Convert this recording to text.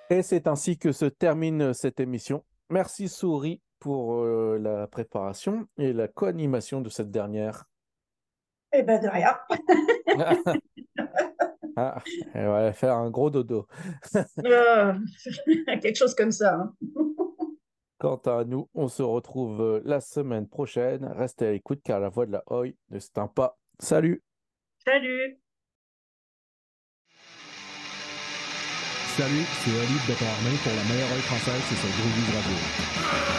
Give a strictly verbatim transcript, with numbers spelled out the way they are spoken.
Et c'est ainsi que se termine cette émission. Merci Souris pour euh, la préparation et la co-animation de cette dernière. Eh ben de rien. Ah, elle va faire un gros dodo. Euh, quelque chose comme ça, hein. Quant à nous, on se retrouve euh, la semaine prochaine. Restez à l'écoute car la voix de la Oi ne s'éteint pas. Salut! Salut! Salut, c'est Olive de Cormeil pour la meilleure oeil française, c'est sur Groovies Radio.